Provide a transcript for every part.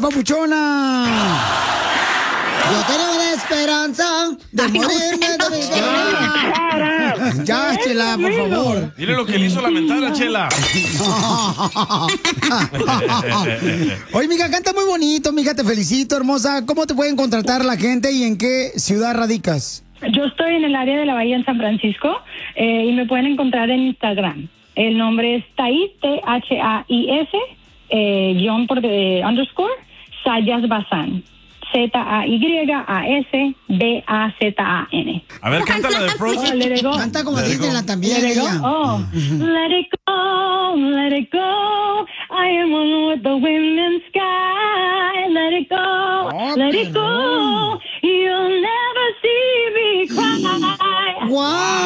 papuchona. Yo tengo la esperanza de morirme de mi vida. Ya, Chela, por favor. Dile lo que le hizo lamentar a Chela. Oye, mija, canta muy bonito, mija, te felicito, hermosa. ¿Cómo te pueden contratar la gente y en qué ciudad radicas? Yo estoy en el área de la Bahía en San Francisco y me pueden encontrar en Instagram. El nombre es Thais, Thais, _ Sayas Bazán. ZAYASBAZAN. A ver, canta la de Frozen. Canta como Disneyland también. Let it go. Oh. Let it go, let it go. I am one with the wind and sky. Let it go, let it go. You'll never see me cry. Wow.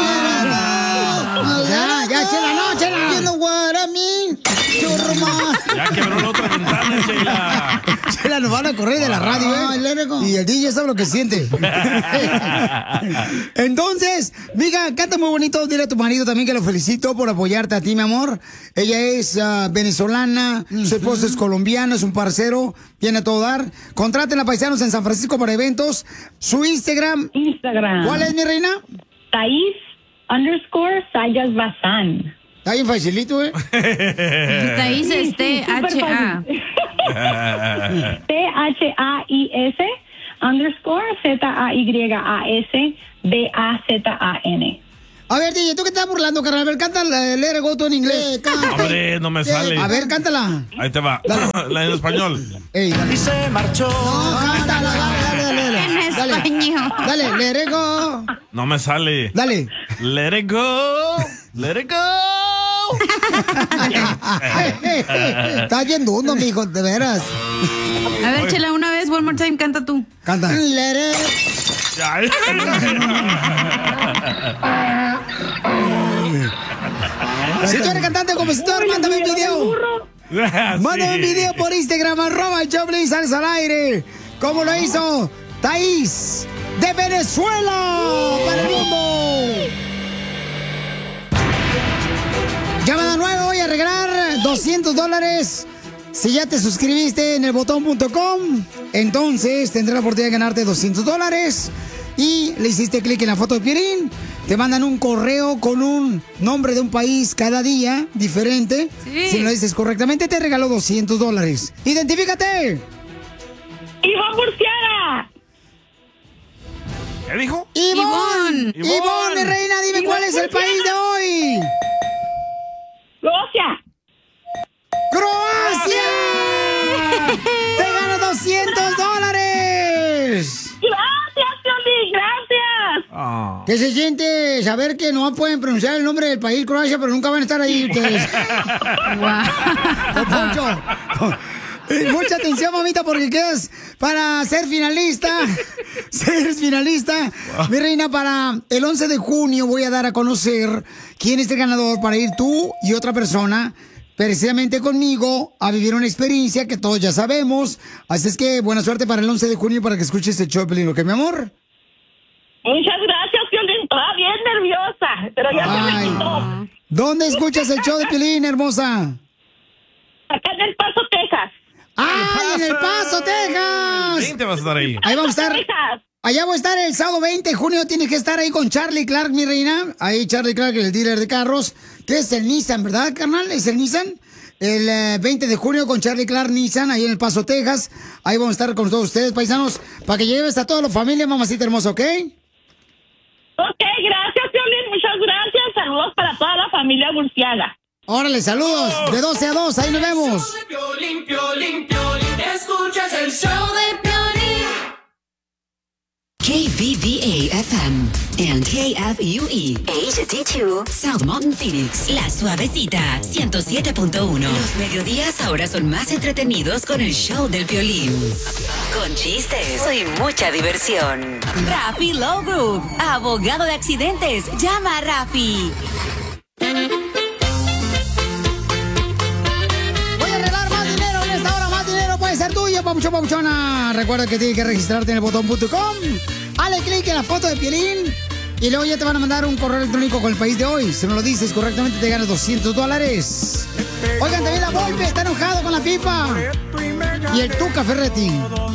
Ya, Chela, no, Chela. You know what I mean. Ya quebró la otra ventana, Chela. Chela, nos van a correr de la radio, ¿eh? Y el DJ sabe lo que siente. Entonces, mija, canta muy bonito. Dile a tu marido también que lo felicito por apoyarte a ti, mi amor. Ella es venezolana, su esposo es colombiano, es un parcero, tiene a todo dar. Contraten a paisanos en San Francisco para eventos. Su Instagram. ¿Cuál es, mi reina? Thais _ Sayas Bazán. Está bien facilito, ¿eh? Thais es THA. THAIS _ZAYASBAZAN. A ver, DJ, ¿tú qué estás burlando, carnal? A ver, canta Let It Go tú en inglés. Hombre, no me sale. A ver, cántala. Ahí te va. La en español. Ey, dale. Y se marchó. No, cántala, dale. En español. Dale, Let It Go. No me sale. Dale. Let it go. Let it go. Estás bien dundo, mijo, de veras. A ver, Chela, una vez, one more time, canta tú. Canta. Let it. Si tú eres cantante o compositor, mándame un video. Mándame un video por Instagram, @Choplin, sales al aire. ¿Cómo lo hizo Thais de Venezuela para el mundo? Llamada 9, voy a regalar $200. Si ya te suscribiste en elbotón.com, entonces tendrás la oportunidad de ganarte $200. Y le hiciste clic en la foto de Piolín, te mandan un correo con un nombre de un país cada día diferente. Sí. Si lo dices correctamente, te regaló $200. ¡Identifícate! ¡Ivonne Murciana! ¿Qué dijo? ¡Ivonne! ¡Ivonne, reina, dime cuál es el país de hoy! ¡Croacia! ¡Croacia! ¡Te gano $200! ¡Gracias, Piolín! ¡Gracias! ¿Qué se siente saber que no pueden pronunciar el nombre del país, Croacia, pero nunca van a estar ahí ustedes? Don Poncho. Mucha atención, mamita, porque quedas para ser finalista. Ser finalista. Mi reina, para el 11 de junio voy a dar a conocer quién es el ganador para ir tú y otra persona precisamente conmigo a vivir una experiencia que todos ya sabemos. Así es que buena suerte para el 11 de junio para que escuches el show, Pelín, ¿ok, mi amor? Muchas gracias, Piolín. Estaba bien nerviosa, pero ya se me quitó. ¿Dónde escuchas el show de Pelín, hermosa? Acá en El Paso, Texas. ¡Ah, en El Paso, Texas! 20 vas a estar ahí. Ahí vamos a estar. Texas. Allá voy a estar el sábado 20 de junio. Tienes que estar ahí con Charlie Clark, mi reina. Ahí Charlie Clark, el dealer de carros, que es el Nissan, ¿verdad, carnal? ¿Es el Nissan? El 20 de junio con Charlie Clark Nissan, ahí en El Paso, Texas. Ahí vamos a estar con todos ustedes, paisanos, para que lleves a toda la familia, mamacita hermosa, ¿ok? Ok, gracias, Piolín. Muchas gracias. Saludos para toda la familia Murciana. Órale, saludos. De 12 a 2, ahí nos vemos. Piolín, Piolín, Piolín. Escuchas el show de Piolín. KBVA-FM and KFUE HD2 South Mountain Phoenix. La Suavecita 107.1. Los mediodías ahora son más entretenidos con el show del Piolín. Con chistes y mucha diversión. Rafi Law Group, abogado de accidentes. Llama a Rafi. Voy a arreglar más dinero en esta hora. Más dinero puede ser tuyo, papuchón, papuchona. Recuerda que tienes que registrarte en elbotón.com. Dale clic en la foto de Piolín y luego ya te van a mandar un correo electrónico con el país de hoy. Si no lo dices correctamente, te ganas $200. Oigan, también la Volpe está enojado con la FIFA. Khalifa y el Tuca Ferretti.